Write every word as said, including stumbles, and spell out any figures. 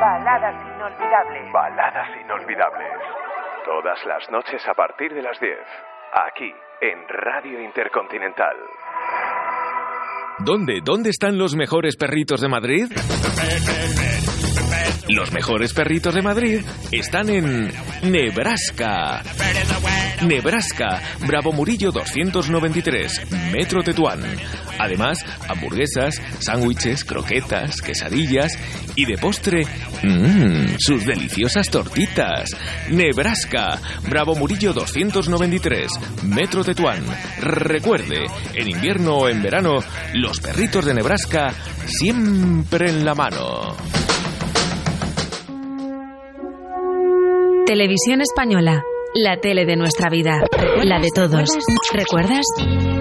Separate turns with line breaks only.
Baladas inolvidables.
Baladas inolvidables. Todas las noches a partir de las diez. Aquí, en Radio Intercontinental.
¿Dónde? ¿Dónde están los mejores perritos de Madrid? Los mejores perritos de Madrid están en Nebraska. Nebraska, Bravo Murillo doscientos noventa y tres, Metro Tetuán. Además, hamburguesas, sándwiches, croquetas, quesadillas y de postre, mmm, sus deliciosas tortitas. Nebraska, Bravo Murillo doscientos noventa y tres, Metro Tetuán. Recuerde, en invierno o en verano, los perritos de Nebraska siempre en la mano.
Televisión Española, la tele de nuestra vida, la de todos. ¿Recuerdas?